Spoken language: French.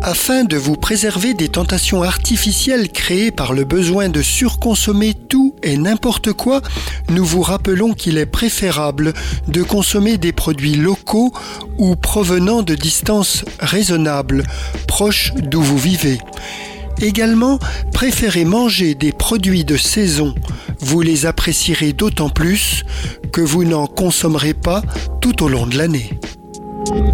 Afin de vous préserver des tentations artificielles créées par le besoin de surconsommer tout et n'importe quoi, nous vous rappelons qu'il est préférable de consommer des produits locaux ou provenant de distances raisonnables, proches d'où vous vivez. Également, préférez manger des produits de saison. Vous les apprécierez d'autant plus que vous n'en consommerez pas tout au long de l'année.